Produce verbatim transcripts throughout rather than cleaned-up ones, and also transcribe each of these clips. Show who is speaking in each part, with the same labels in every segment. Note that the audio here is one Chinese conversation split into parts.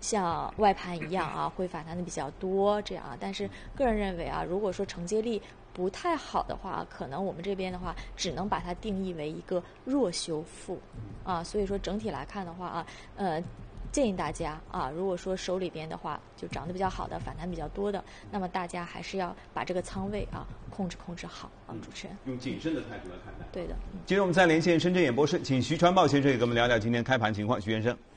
Speaker 1: 像外盘一样啊，会反弹的比较多这样啊。但是个人认为啊，如果说承接力不太好的话，可能我们这边的话只能把它定义为一个弱修复啊。所以说整体来看的话啊，呃。建议大家啊，如果说手里边的话就涨得比较好的、反弹比较多的，那么大家还是要把这个仓位啊控制控制好啊。主持人
Speaker 2: 用谨慎的态度来看待。
Speaker 1: 对的。
Speaker 2: 接着我们再连线深圳演播室，请徐传茂先生也跟我们聊聊今天开盘情况。徐先生。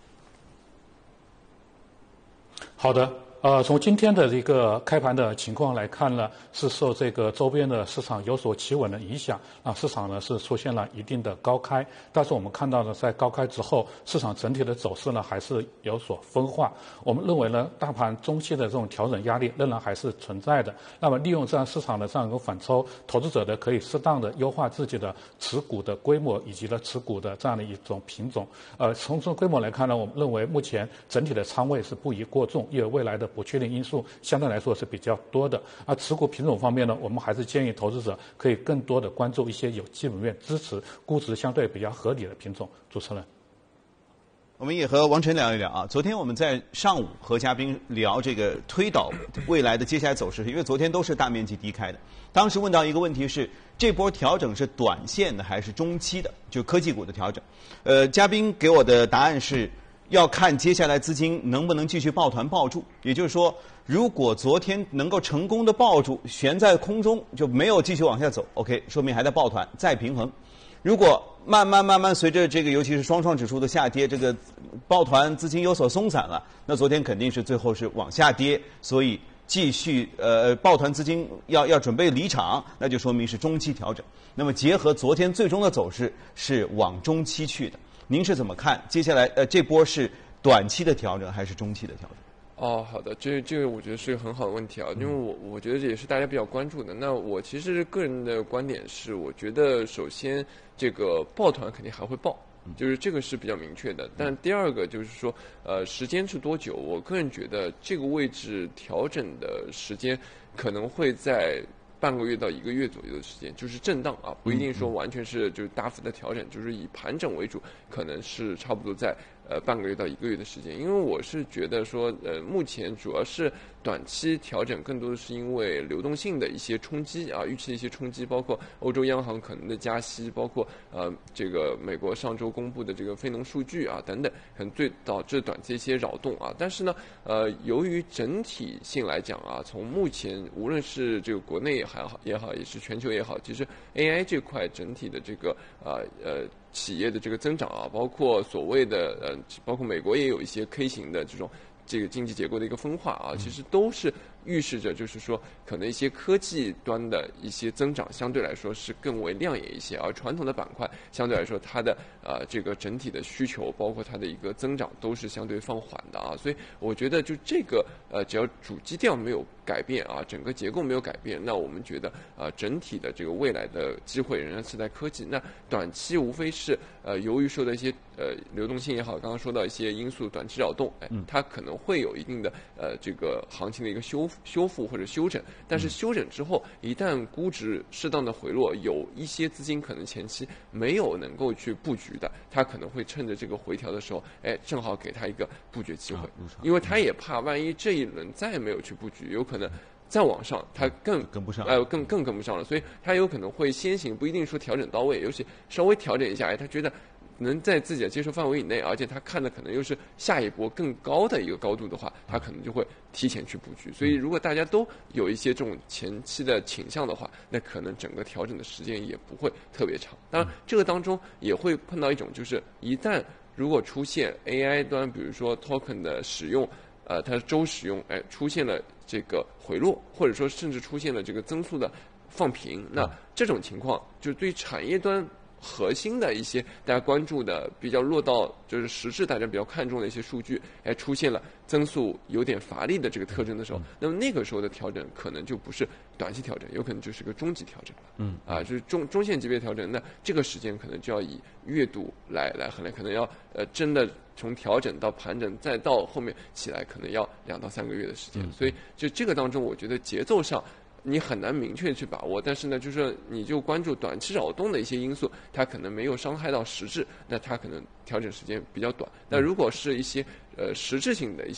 Speaker 3: 好的。呃，从今天的这个开盘的情况来看呢，是受这个周边的市场有所企稳的影响，啊，市场呢是出现了一定的高开，但是我们看到呢，在高开之后，市场整体的走势呢还是有所分化。我们认为呢，大盘中期的这种调整压力仍然还是存在的。那么利用这样市场的这样一个反抽，投资者呢可以适当的优化自己的持股的规模以及呢持股的这样的一种品种。呃，从这个规模来看呢，我们认为目前整体的仓位是不宜过重，因为未来的不确定因素相对来说是比较多的。而持股品种方面呢，我们还是建议投资者可以更多的关注一些有基本面支持、估值相对比较合理的品种。主持人，
Speaker 2: 我们也和王晨聊一聊啊。昨天我们在上午和嘉宾聊这个推导未来的接下来走势，因为昨天都是大面积低开的。当时问到一个问题是，这波调整是短线的还是中期的？就科技股的调整。呃，嘉宾给我的答案是，要看接下来资金能不能继续抱团抱住，也就是说，如果昨天能够成功的抱住，悬在空中就没有继续往下走 ，OK， 说明还在抱团，再平衡。如果慢慢慢慢随着这个，尤其是双创指数的下跌，这个抱团资金有所松散了，那昨天肯定是最后是往下跌，所以继续呃抱团资金要要准备离场，那就说明是中期调整。那么结合昨天最终的走势是往中期去的。您是怎么看？接下来呃，这波是短期的调整还是中期的调整？
Speaker 4: 哦，好的，这这个我觉得是一个很好的问题啊，因为我我觉得这也是大家比较关注的。那我其实个人的观点是，我觉得首先这个抱团肯定还会抱，就是这个是比较明确的。但第二个就是说，呃，时间是多久？我个人觉得这个位置调整的时间可能会在半个月到一个月左右的时间，就是震荡啊，不一定说完全是就是大幅的调整，就是以盘整为主，可能是差不多在呃半个月到一个月的时间。因为我是觉得说，呃，目前主要是短期调整，更多的是因为流动性的一些冲击啊，预期的一些冲击，包括欧洲央行可能的加息，包括呃这个美国上周公布的这个非农数据啊等等，可能对导致短期一些扰动啊。但是呢，呃，由于整体性来讲啊，从目前无论是这个国内还好也好，也是全球也好，其实 A I 这块整体的这个呃呃企业的这个增长啊，包括所谓的呃，包括美国也有一些 K 型的这种这个经济结构的一个分化啊，其实都是预示着就是说，可能一些科技端的一些增长相对来说是更为亮眼一些，而传统的板块相对来说它的呃这个整体的需求，包括它的一个增长都是相对放缓的啊，所以我觉得就这个呃只要主基调没有改变啊，整个结构没有改变，那我们觉得呃整体的这个未来的机会仍然是在科技。那短期无非是呃由于受到一些呃流动性也好，刚刚说到一些因素，短期扰动，哎，它可能会有一定的呃这个行情的一个修复修复或者修整，但是修整之后，一旦估值适当的回落，有一些资金可能前期没有能够去布局的，他可能会趁着这个回调的时候，哎，正好给他一个布局机会，因为他也怕万一这一轮再没有去布局，有可能再往上，它更
Speaker 2: 跟不上，
Speaker 4: 呃，更更跟不上了，所以它有可能会先行，不一定说调整到位，尤其稍微调整一下，哎，他觉得能在自己的接受范围以内，而且他看的可能又是下一波更高的一个高度的话，他可能就会提前去布局。所以，如果大家都有一些这种前期的倾向的话，那可能整个调整的时间也不会特别长。当然，这个当中也会碰到一种，就是一旦如果出现 A I 端，比如说 token 的使用，呃，它周使用，哎，出现了这个回落，或者说甚至出现了这个增速的放平，那这种情况就对产业端核心的一些大家关注的比较落到就是实质大家比较看重的一些数据，哎，出现了增速有点乏力的这个特征的时候，那么那个时候的调整可能就不是短期调整，有可能就是个中级调整了。嗯，啊，就是中中线级别调整，那这个时间可能就要以月度来来衡量，可能要呃真的从调整到盘整再到后面起来，可能要两到三个月的时间。嗯、所以就这个当中，我觉得节奏上你很难明确去把握，但是呢，就是你就关注短期扰动的一些因素，它可能没有伤害到实质，那它可能调整时间比较短。那如果是一些呃实质性的一些